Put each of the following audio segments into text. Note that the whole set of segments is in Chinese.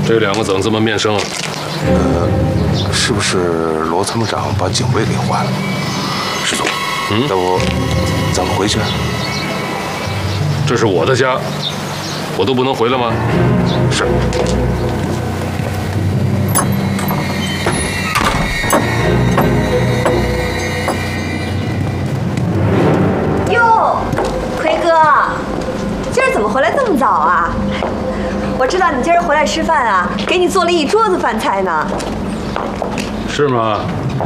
这两个怎么这么面生啊？ 是不是罗参谋长把警卫给换了？师祖，要不咱们回去？ 这是我的家，我都不能回来吗？ 是。 哟，奎哥，今儿怎么回来这么早啊？我知道你今儿回来吃饭啊，给你做了一桌子饭菜呢。 是吗？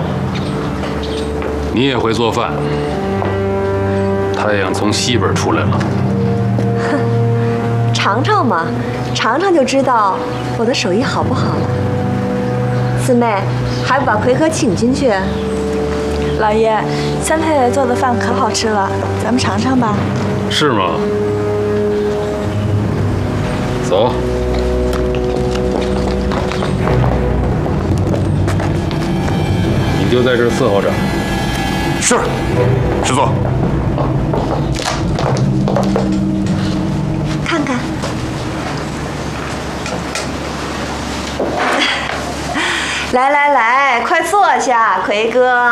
你也会做饭？太阳从西边出来了。 哼，尝尝嘛，尝尝就知道我的手艺好不好了。四妹，还不把奎哥请进去？ 老爷，三太太做的饭可好吃了，咱们尝尝吧。 是吗？走。你就在这伺候着。 是，师祖。 看看。来来来，快坐下，奎哥。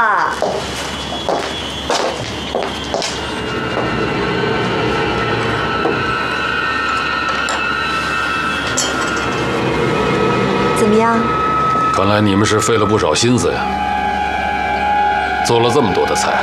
怎么样？ 看来你们是费了不少心思呀，做了这么多的菜。